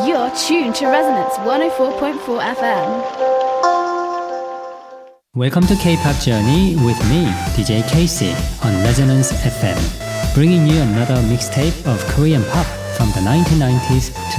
You're tuned to Resonance 104.4 FM. Welcome to K-pop Journey with me, DJ Casey, on Resonance FM, bringing you another mixtape of Korean pop from the 1990s to